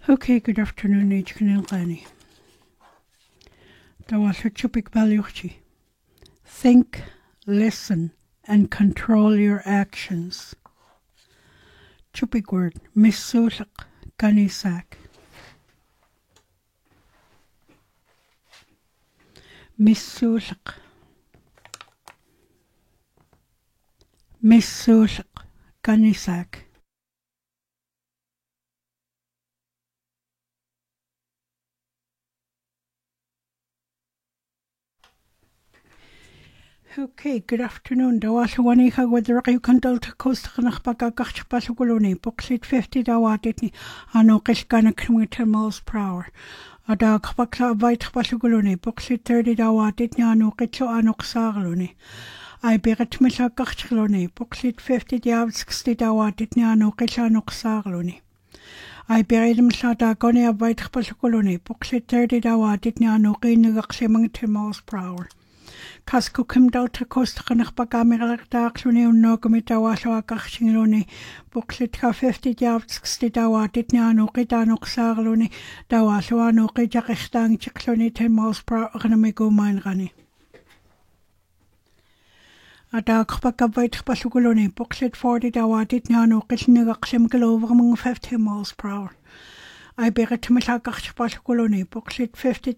Okay, good afternoon, H. Lenny. Chupik Balyuchi. Think, listen, and control your actions. Chupik word, Missulak Kanisak. Missulak. Missulak Kanisak. Okay, good afternoon. Dawashawani Hagwadra Kandal to Coast Hanakbaka Gachpasuguluni, Booklet 50 Dawaditni, Ano Kishkana kilometer miles per hour. Ada Kabakla Vite Pasuguluni, Booklet 30 Dawaditni, Ano Kicho Anoxarluni. I begat Misha Gachluni, Booklet 50 Dav 60 Dawaditni, Ano Kicha Anoxarluni. I buried him Shada Gonia Vite Pasuguluni, Booklet 30 Dawaditni, Ano Kinagaximing miles per hour. Casco came down to Costa Canapagami Dark Luni, Nogami Dawasha Gachingoni, Booklet 50 yards 60 Dawa, Ditniano, Gidano Sarluni, Dawashuano, Gijakistang, Chicloni, 10 miles per hour, Ranamigo Mine Rani. A dark Pacavite Pasuguloni, Booklet 40 Dawa, Ditniano, Gitnagaxim Glover among 50 miles per hour. I bear it to Mishakach Pasuguloni, Booklet 50